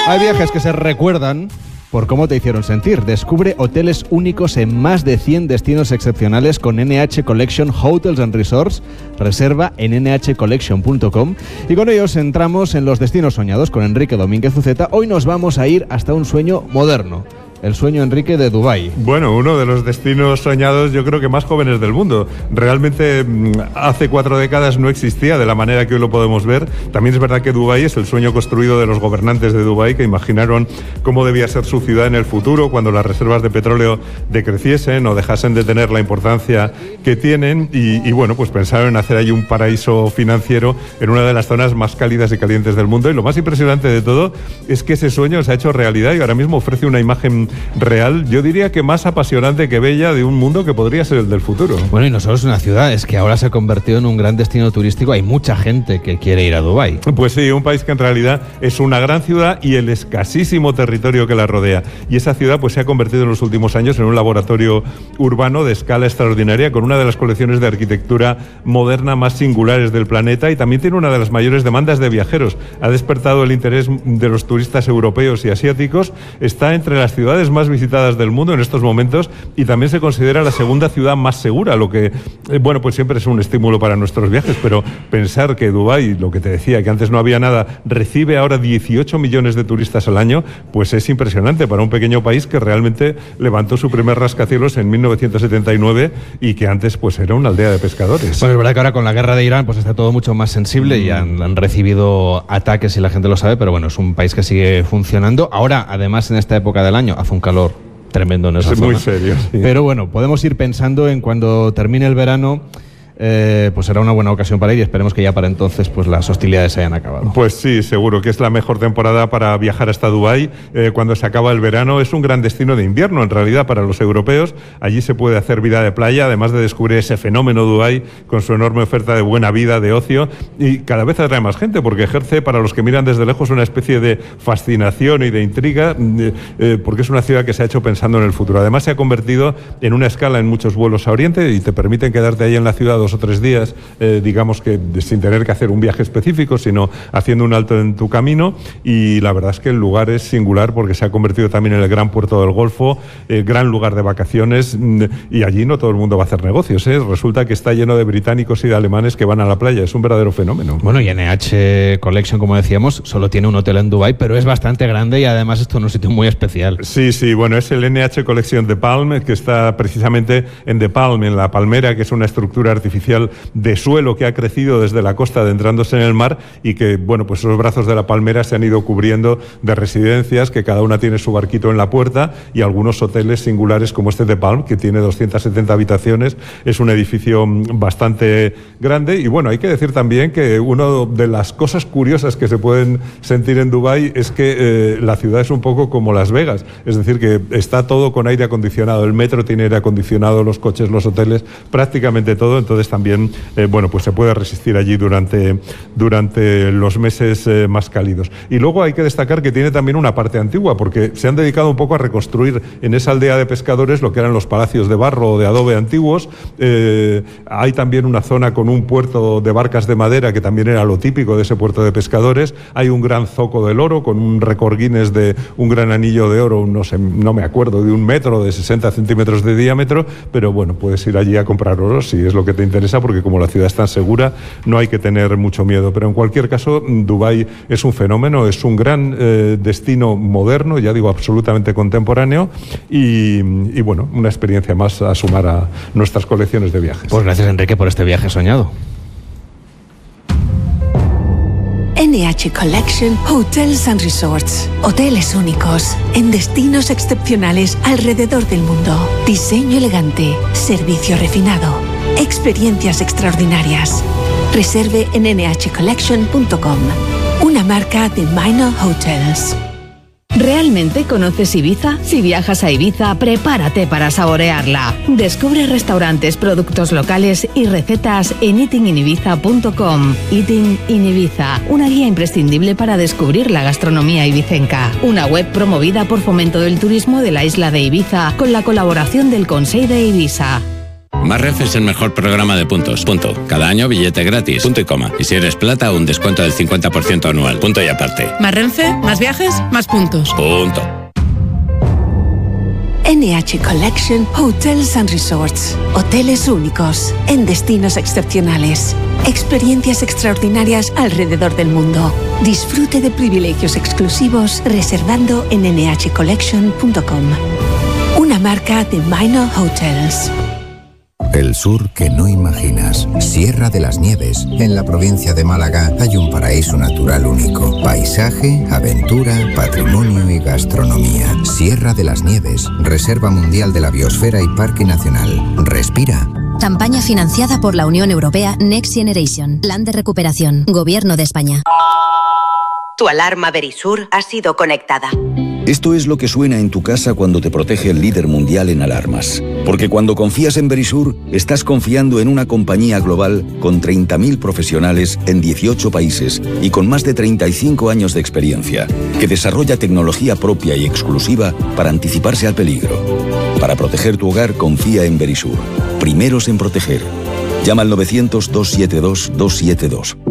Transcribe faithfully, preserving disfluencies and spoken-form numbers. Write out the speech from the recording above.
Hay viajes que se recuerdan por cómo te hicieron sentir. Descubre hoteles únicos en más de cien destinos excepcionales con N H Collection Hotels and Resorts. Reserva en ene hache collection punto com y con ellos entramos en los destinos soñados con Enrique Domínguez Uceta. Hoy nos vamos a ir hasta un sueño moderno. El sueño, Enrique, de Dubái. Bueno, uno de los destinos soñados yo creo que más jóvenes del mundo. Realmente hace cuatro décadas no existía de la manera que hoy lo podemos ver. También es verdad que Dubái es el sueño construido de los gobernantes de Dubái, que imaginaron cómo debía ser su ciudad en el futuro cuando las reservas de petróleo decreciesen o dejasen de tener la importancia que tienen y, y bueno, pues pensaron en hacer ahí un paraíso financiero en una de las zonas más cálidas y calientes del mundo. Y lo más impresionante de todo es que ese sueño se ha hecho realidad y ahora mismo ofrece una imagen real, yo diría que más apasionante que bella, de un mundo que podría ser el del futuro. Bueno, y no solo es una ciudad, es que ahora se ha convertido en un gran destino turístico. Hay mucha gente que quiere ir a Dubái. Pues sí, un país que en realidad es una gran ciudad y el escasísimo territorio que la rodea. Y esa ciudad pues se ha convertido en los últimos años en un laboratorio urbano de escala extraordinaria, con una de las colecciones de arquitectura moderna más singulares del planeta, y también tiene una de las mayores demandas de viajeros. Ha despertado el interés de los turistas europeos y asiáticos. Está entre las ciudades más visitadas del mundo en estos momentos y también se considera la segunda ciudad más segura, lo que, eh, bueno, pues siempre es un estímulo para nuestros viajes, pero pensar que Dubái, lo que te decía, que antes no había nada, recibe ahora dieciocho millones de turistas al año, pues es impresionante para un pequeño país que realmente levantó su primer rascacielos en mil novecientos setenta y nueve y que antes pues era una aldea de pescadores. Bueno, es verdad que ahora con la guerra de Irán pues está todo mucho más sensible mm. y han, han recibido ataques y la gente lo sabe, pero bueno, es un país que sigue funcionando. Ahora, además, en esta época del año, hace un calor tremendo en esa es zona. Muy serio. Sí. Pero bueno, podemos ir pensando en cuando termine el verano. Eh, pues será una buena ocasión para ir y esperemos que ya para entonces pues las hostilidades se hayan acabado. Pues sí, seguro que es la mejor temporada para viajar hasta Dubái. Eh, cuando se acaba el verano es un gran destino de invierno en realidad para los europeos. Allí se puede hacer vida de playa, además de descubrir ese fenómeno Dubái con su enorme oferta de buena vida, de ocio, y cada vez atrae más gente porque ejerce para los que miran desde lejos una especie de fascinación y de intriga, eh, eh, porque es una ciudad que se ha hecho pensando en el futuro. Además se ha convertido en una escala en muchos vuelos a Oriente y te permiten quedarte ahí en la ciudad dos o tres días, eh, digamos que sin tener que hacer un viaje específico, sino haciendo un alto en tu camino, y la verdad es que el lugar es singular porque se ha convertido también en el gran puerto del Golfo, el gran lugar de vacaciones, y allí no todo el mundo va a hacer negocios, ¿eh? Resulta que está lleno de británicos y de alemanes que van a la playa, es un verdadero fenómeno. Bueno, y N H Collection, como decíamos, solo tiene un hotel en Dubái, pero es bastante grande y además esto es un sitio muy especial. Sí, sí, bueno, es el N H Collection The Palm, que está precisamente en The Palm, en la palmera, que es una estructura artificial de suelo que ha crecido desde la costa adentrándose en el mar y que, bueno, pues esos brazos de la palmera se han ido cubriendo de residencias que cada una tiene su barquito en la puerta y algunos hoteles singulares como este de Palm, que tiene doscientas setenta habitaciones. Es un edificio bastante grande y, bueno, hay que decir también que una de las cosas curiosas que se pueden sentir en Dubái es que eh, la ciudad es un poco como Las Vegas, es decir, que está todo con aire acondicionado, el metro tiene aire acondicionado, los coches, los hoteles, prácticamente todo. Entonces también, eh, bueno, pues se puede resistir allí durante, durante los meses eh, más cálidos. Y luego hay que destacar que tiene también una parte antigua, porque se han dedicado un poco a reconstruir en esa aldea de pescadores lo que eran los palacios de barro o de adobe antiguos. Eh, hay también una zona con un puerto de barcas de madera, que también era lo típico de ese puerto de pescadores. Hay un gran zoco del oro con un récord Guinness de un gran anillo de oro, no sé, no me acuerdo, de un metro, de sesenta centímetros de diámetro, pero bueno, puedes ir allí a comprar oro si es lo que te interesa, porque como la ciudad es tan segura, no hay que tener mucho miedo. Pero en cualquier caso, Dubái es un fenómeno, es un gran eh, destino moderno, ya digo, absolutamente contemporáneo, y, y bueno, una experiencia más a sumar a nuestras colecciones de viajes. Pues gracias, Enrique, por este viaje soñado. N H Collection Hotels and Resorts. Hoteles únicos en destinos excepcionales alrededor del mundo. Diseño elegante, servicio refinado, experiencias extraordinarias. Reserve en ene hache collection punto com, una marca de Minor Hotels. ¿Realmente conoces Ibiza? Si viajas a Ibiza, prepárate para saborearla. Descubre restaurantes, productos locales y recetas en eating in ibiza punto com. Eating in Ibiza, una guía imprescindible para descubrir la gastronomía ibicenca. Una web promovida por Fomento del Turismo de la isla de Ibiza con la colaboración del Consell de Ibiza. Marref es el mejor programa de puntos. Punto. Cada año billete gratis. Punto y coma. Y si eres plata, un descuento del cincuenta por ciento anual. Punto y aparte. Más Renfe, más viajes, más puntos. Punto. N H Collection Hotels and Resorts. Hoteles únicos en destinos excepcionales. Experiencias extraordinarias alrededor del mundo. Disfrute de privilegios exclusivos reservando en n h collection punto com. Una marca de Minor Hotels. El sur que no imaginas. Sierra de las Nieves. En la provincia de Málaga hay un paraíso natural único. Paisaje, aventura, patrimonio y gastronomía. Sierra de las Nieves. Reserva Mundial de la Biosfera y Parque Nacional. Respira. Campaña financiada por la Unión Europea Next Generation. Plan de recuperación. Gobierno de España. Tu alarma Verisur ha sido conectada. Esto es lo que suena en tu casa cuando te protege el líder mundial en alarmas. Porque cuando confías en Verisur, estás confiando en una compañía global con treinta mil profesionales en dieciocho países y con más de treinta y cinco años de experiencia, que desarrolla tecnología propia y exclusiva para anticiparse al peligro. Para proteger tu hogar, confía en Verisur. Primeros en proteger. Llama al novecientos, doscientos setenta y dos, doscientos setenta y dos.